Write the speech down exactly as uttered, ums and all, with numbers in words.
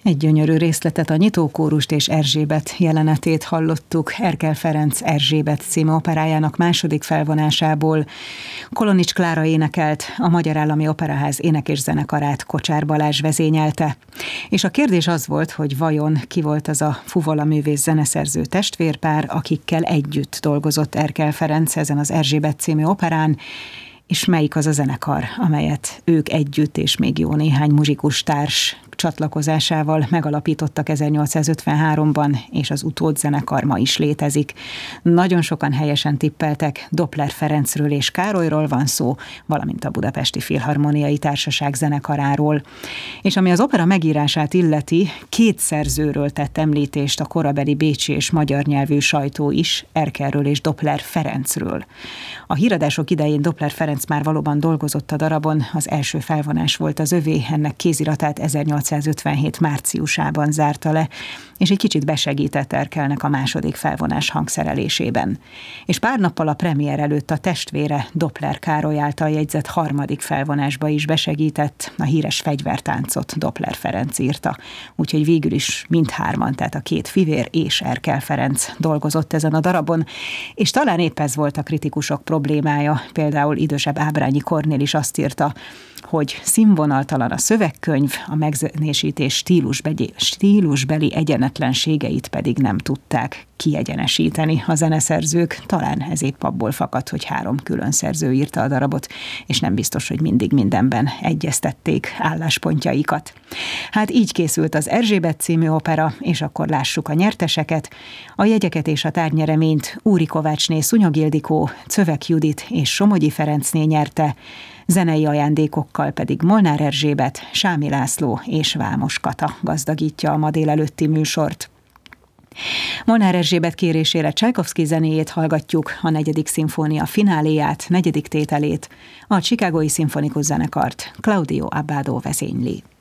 Egy gyönyörű részletet, a nyitókórust és Erzsébet jelenetét hallottuk Erkel Ferenc Erzsébet című operájának második felvonásából. Kolonics Klára énekelt, a Magyar Állami Operaház ének- és zenekarát Kocsár Balázs vezényelte. És a kérdés az volt, hogy vajon ki volt az a fuvola művész zeneszerző testvérpár, akikkel együtt dolgozott Erkel Ferenc ezen az Erzsébet című operán, és melyik az a zenekar, amelyet ők együtt és még jó néhány muzsikustárs csatlakozásával megalapítottak ezernyolcszázötvenháromban, és az utódzenekar ma is létezik. Nagyon sokan helyesen tippeltek, Doppler Ferencről és Károlyról van szó, valamint a Budapesti Filharmoniai Társaság zenekaráról. És ami az opera megírását illeti, két szerzőről tett említést a korabeli bécsi és magyar nyelvű sajtó is, Erkelről és Doppler Ferencről. A híradások idején Doppler Ferenc már valóban dolgozott a darabon, az első felvonás volt az övé, ennek kéziratát ezernyolcszázötvenhét márciusában zárta le, és egy kicsit besegített Erkelnek a második felvonás hangszerelésében. És pár nappal a premier előtt a testvére Doppler Károly által jegyzett harmadik felvonásba is besegített, a híres Fegyvertáncot Doppler Ferenc írta, úgyhogy végül is mindhárman, tehát a két fivér és Erkel Ferenc dolgozott ezen a darabon, és talán épp ez volt a kritikusok problémája, például idősebb Ábrányi Kornél is azt írta, hogy színvonaltalan a szövegkönyv, a megzenésítés stílusbeli, stílusbeli egyenetlenségeit pedig nem tudták kiegyenesíteni a zeneszerzők. Talán ez épp abból fakad, hogy három külön szerző írta a darabot, és nem biztos, hogy mindig mindenben egyeztették álláspontjaikat. Hát így készült az Erzsébet című opera, és akkor lássuk a nyerteseket. A jegyeket és a tárgynyereményt Úri Kovácsné Szúnyog Ildikó, Czövek Judit és Somogyi Ferencné nyerte, zenei ajándékokkal pedig Molnár Erzsébet, Sámi László és Vámos Kata gazdagítja a ma délelőtti műsort. Molnár Erzsébet kérésére Csajkovszky zenéjét hallgatjuk, a negyedik szimfónia fináléját, negyedik tételét, a Chicagói Szimfonikus Zenekart Claudio Abbado vezényli.